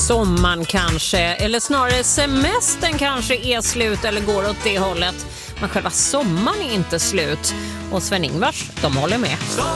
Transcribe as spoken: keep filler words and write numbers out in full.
sommaren kanske, eller snarare semestern kanske är slut eller går åt det hållet. Men själva sommaren är inte slut. Och Sven-Ingvars, de håller med.